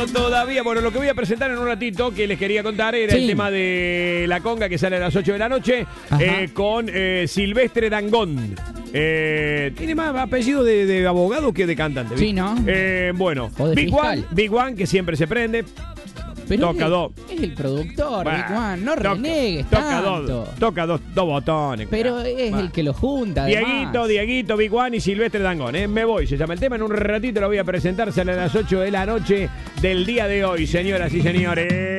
todavía. Bueno, lo que voy a presentar en un ratito, que les quería contar, era el tema de la conga que sale a las 8 de la noche con Silvestre Dangond. Tiene más apellido de abogado que de cantante. Sí, ¿no? Bueno, O de Big One, que siempre se prende. Pero toca dos. Es el productor, Bueno, Big One, no toca- renegues toca tanto. Toca dos botones. Pero es el que lo junta, Dieguito, Big One y Silvestre Dangond. Me voy, se llama el tema. En un ratito lo voy a presentar. Sale a las 8 de la noche del día de hoy, señoras y señores.